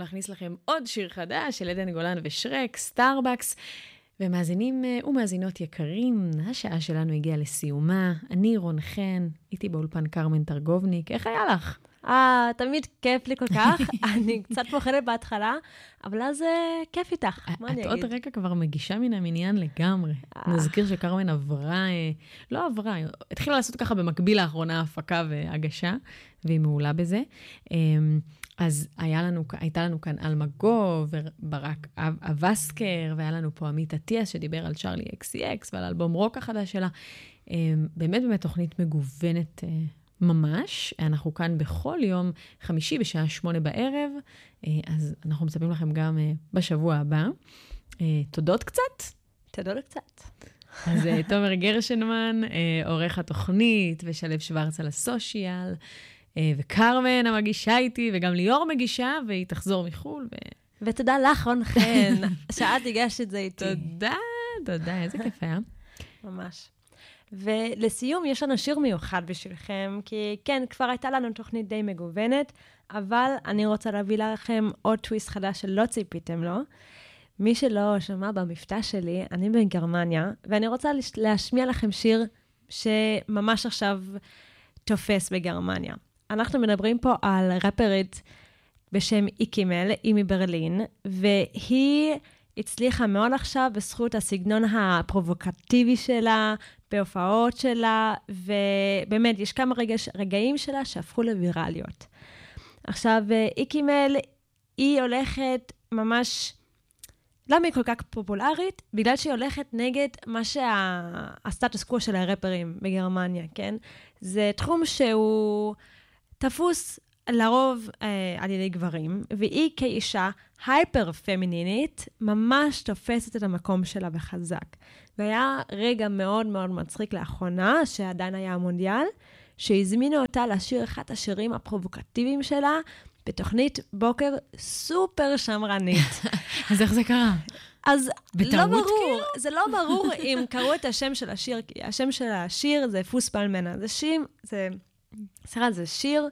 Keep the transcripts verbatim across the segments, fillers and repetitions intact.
להכניס לכם עוד שיר חדש של עדן גולן ושרק, סטארבקס. ומאזינים ומאזינות יקרים, השעה שלנו הגיעה לסיומה. אני רון חן, איתי באולפן קרמן טרגובניק. איך היה לך? אה, תמיד כיף לי כל כך. אני קצת פוחדת בהתחלה, אבל אז כיף איתך. מה אני אגיד? את עוד רגע כבר מגישה מן המניין לגמרי. נזכיר שקרמן עברה, לא עברה, התחילה לעשות ככה במקביל לאחרונה הפקה והגשה, והיא מעולה בזה. אז היה לנו, הייתה לנו כאן אלמה גוב, וברק אבסקר, והיה לנו פה עמית עטיאס, שדיבר על צ'רלי אקס סי אקס, ועל אלבום רוק החדש שלה. באמת באמת תוכנית מגוונת ממש. אנחנו כאן בכל יום חמישי בשעה שמונה בערב, אז אנחנו מצפים לכם גם בשבוע הבא. תודות קצת? תודות קצת. אז תומר גרשנמן, עורך התוכנית, ושלב שוורץ על הסושיאל, וקרמן המגישה איתי, וגם ליאור מגישה, והיא תחזור מחול. ו... ותודה לך, רון חן, שאת הגשת את זה איתי. תודה, תודה, איזה כיף היה. ממש. ולסיום, יש לנו שיר מיוחד בשבילכם, כי כן, כבר הייתה לנו תוכנית די מגוונת, אבל אני רוצה להביא לכם עוד טוויסט חדש שלא ציפיתם לו. מי שלא שמע במפתח שלי, אני בגרמניה, ואני רוצה להשמיע לכם שיר שממש עכשיו תופס בגרמניה. אנחנו מדברים פה על רפרית בשם איקימל, היא מברלין, והיא הצליחה מאוד עכשיו בזכות הסגנון הפרובוקטיבי שלה, בהופעות שלה, ובאמת, יש כמה רגע, רגעים שלה שהפכו לווירליות. עכשיו, איקימל, היא הולכת ממש, למה היא כל כך פופולרית? בגלל שהיא הולכת נגד מה שהסטטוס קוו של הרפרים בגרמניה, כן? זה תחום שהוא תפוס לרוב אה, על ידי גברים, והיא כאישה הייפר פמינינית, ממש תופסת את המקום שלה בחזק. והיה רגע מאוד מאוד מצחיק לאחרונה, שעדיין היה המונדיאל, שהזמינו אותה לשיר אחד השירים הפרובוקטיביים שלה, בתוכנית בוקר סופר שמרנית. אז איך זה קרה? אז לא ברור, כאילו? זה לא ברור אם קראו את השם של השיר, כי השם של השיר זה פוספלמנה, זה שיר, זה... סליחה, זה שיר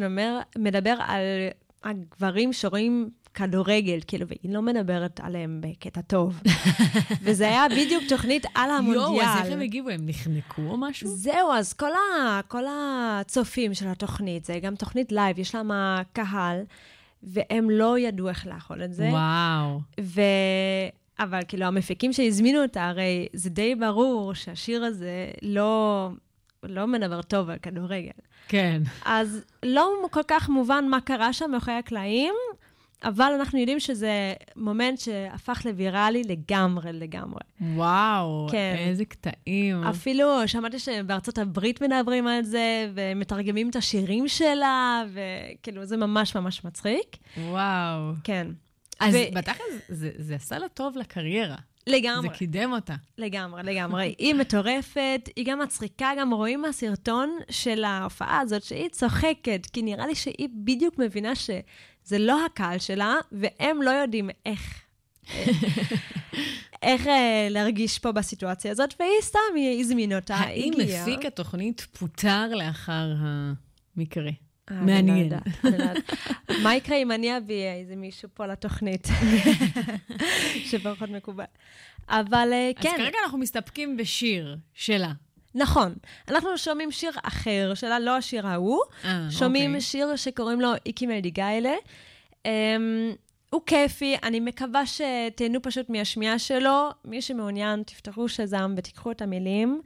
שמדבר על הגברים שרואים כדורגל, כאילו, והיא לא מדברת עליהם בקטע טוב. וזה היה בדיוק תוכנית על המונדיאל. יואו, אז איך הם הגיבו? הם נחנקו או משהו? זהו, אז כל, ה, כל הצופים של התוכנית, זה גם תוכנית לייב, יש להם קהל, והם לא ידעו איך לאכול את זה. וואו. ו... אבל כאילו, המפיקים שהזמינו אותה, הרי זה די ברור שהשיר הזה לא... לא מדבר טוב על כדורגל. כן. אז לא כל כך מובן מה קרה שם מאחורי הקלעים, אבל אנחנו יודעים שזה מומנט שהפך לוויראלי לגמרי, לגמרי. וואו, כן. איזה קטעים. אפילו שמעתי שבארצות הברית מדברים על זה, ומתרגמים את השירים שלה, וכאילו זה ממש ממש מצחיק. וואו. כן. אז ו... בטח זה, זה עשה לה טוב לקריירה. לגמרי. זה קידם אותה. לגמרי, לגמרי. היא מטורפת, היא גם מצחיקה, גם רואים מהסרטון של ההופעה הזאת, שהיא צוחקת, כי נראה לי שהיא בדיוק מבינה שזה לא הקהל שלה, והם לא יודעים איך, איך להרגיש פה בסיטואציה הזאת, והיא סתם, היא הזמין אותה, האם מפיק התוכנית פוטר לאחר המקרה? מעניין. מה יקרה אם אני אביא איזה מישהו פה לתוכנית? שפחות מקובל. אבל כן. אז כרגע אנחנו מסתפקים בשיר שלה. נכון. אנחנו שומעים שיר אחר שלה, לא השיר ההוא. שומעים שיר שקוראים לו איקימל די גיילה. הוא כיפי, אני מקווה שתהנו פשוט מהשמיעה שלו. מי שמעוניין, תפתחו שזם ותיקחו את המילים.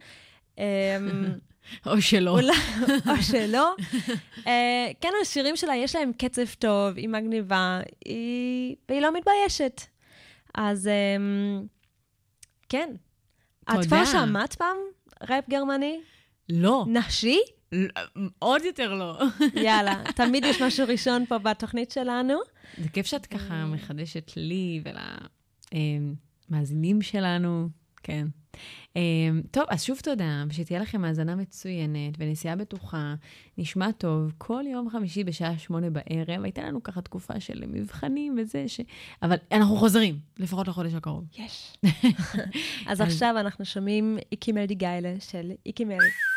או שלא. או שלא. כן, השירים שלה, יש להם קצב טוב, היא מגניבה, והיא לא מתביישת. אז כן. את כבר שמעת פעם ראפ גרמני? לא. נשי? עוד יותר לא. יאללה, תמיד יש משהו ראשון פה בתוכנית שלנו. זה כיף שאת ככה מחדשת לי ולמאזינים שלנו. כן. טוב, אז שוב תודה, ושתהיה לכם האזנה מצוינת ונסיעה בטוחה, נשמע טוב, כל יום חמישי בשעה שמונה בערב, הייתה לנו ככה תקופה של מבחנים וזה, ש... אבל אנחנו חוזרים, לפחות לחודש הקרוב. יש. אז עכשיו אנחנו שומעים איקימל די גיילה של איקימל.